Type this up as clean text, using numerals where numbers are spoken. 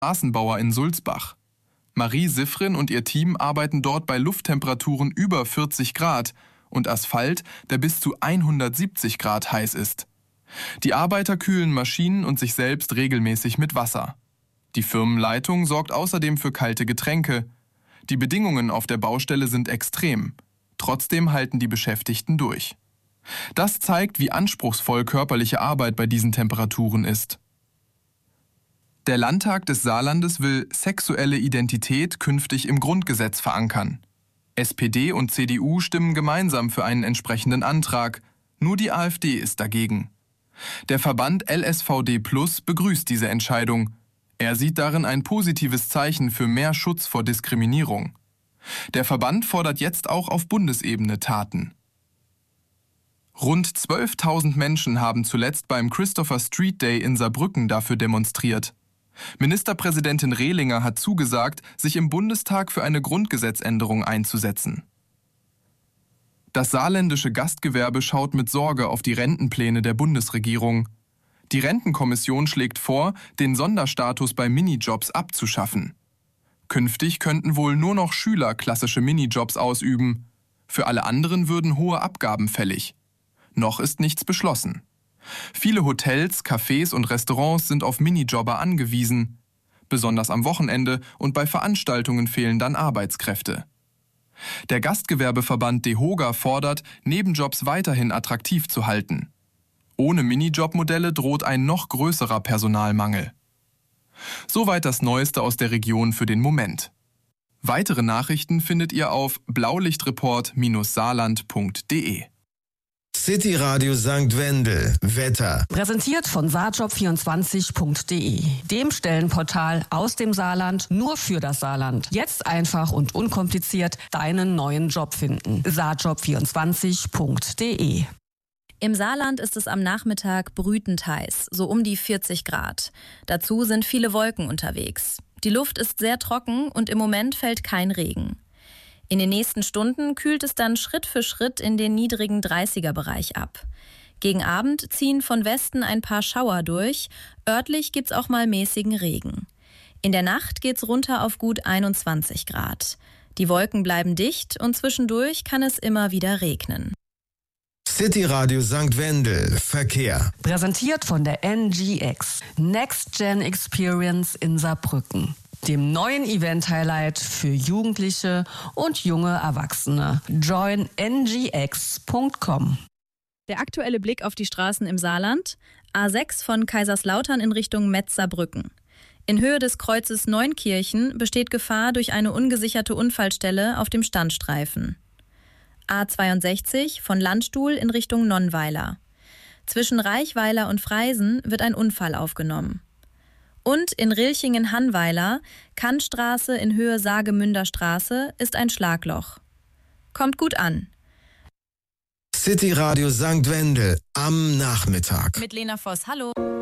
Straßenbauer in Sulzbach. Marie Siffrin und ihr Team arbeiten dort bei Lufttemperaturen über 40 Grad und Asphalt, der bis zu 170 Grad heiß ist. Die Arbeiter kühlen Maschinen und sich selbst regelmäßig mit Wasser. Die Firmenleitung sorgt außerdem für kalte Getränke. Die Bedingungen auf der Baustelle sind extrem. Trotzdem halten die Beschäftigten durch. Das zeigt, wie anspruchsvoll körperliche Arbeit bei diesen Temperaturen ist. Der Landtag des Saarlandes will sexuelle Identität künftig im Grundgesetz verankern. SPD und CDU stimmen gemeinsam für einen entsprechenden Antrag. Nur die AfD ist dagegen. Der Verband LSVD Plus begrüßt diese Entscheidung. Er sieht darin ein positives Zeichen für mehr Schutz vor Diskriminierung. Der Verband fordert jetzt auch auf Bundesebene Taten. Rund 12.000 Menschen haben zuletzt beim Christopher Street Day in Saarbrücken dafür demonstriert. Ministerpräsidentin Rehlinger hat zugesagt, sich im Bundestag für eine Grundgesetzänderung einzusetzen. Das saarländische Gastgewerbe schaut mit Sorge auf die Rentenpläne der Bundesregierung. Die Rentenkommission schlägt vor, den Sonderstatus bei Minijobs abzuschaffen. Künftig könnten wohl nur noch Schüler klassische Minijobs ausüben. Für alle anderen würden hohe Abgaben fällig. Noch ist nichts beschlossen. Viele Hotels, Cafés und Restaurants sind auf Minijobber angewiesen. Besonders am Wochenende und bei Veranstaltungen fehlen dann Arbeitskräfte. Der Gastgewerbeverband DEHOGA fordert, Nebenjobs weiterhin attraktiv zu halten. Ohne Minijobmodelle droht ein noch größerer Personalmangel. Soweit das Neueste aus der Region für den Moment. Weitere Nachrichten findet ihr auf blaulichtreport-saarland.de. City Radio St. Wendel. Wetter. Präsentiert von saarjob24.de, dem Stellenportal aus dem Saarland nur für das Saarland. Jetzt einfach und unkompliziert deinen neuen Job finden. saarjob24.de. Im Saarland ist es am Nachmittag brütend heiß, so um die 40 Grad. Dazu sind viele Wolken unterwegs. Die Luft ist sehr trocken und im Moment fällt kein Regen. In den nächsten Stunden kühlt es dann Schritt für Schritt in den niedrigen 30er-Bereich ab. Gegen Abend ziehen von Westen ein paar Schauer durch. Örtlich gibt's auch mal mäßigen Regen. In der Nacht geht's runter auf gut 21 Grad. Die Wolken bleiben dicht und zwischendurch kann es immer wieder regnen. City Radio St. Wendel. Verkehr. Präsentiert von der NGX, Next Gen Experience in Saarbrücken, dem neuen Event-Highlight für Jugendliche und junge Erwachsene. Join ngx.com. Der aktuelle Blick auf die Straßen im Saarland. A6 von Kaiserslautern in Richtung Metz-Saarbrücken. In Höhe des Kreuzes Neunkirchen besteht Gefahr durch eine ungesicherte Unfallstelle auf dem Standstreifen. A62 von Landstuhl in Richtung Nonnweiler. Zwischen Reichweiler und Freisen wird ein Unfall aufgenommen. Und in Rilchingen-Hannweiler, Kantstraße in Höhe Saargemünder Straße, ist ein Schlagloch. Kommt gut an. City Radio St. Wendel am Nachmittag. Mit Lena Voss, hallo.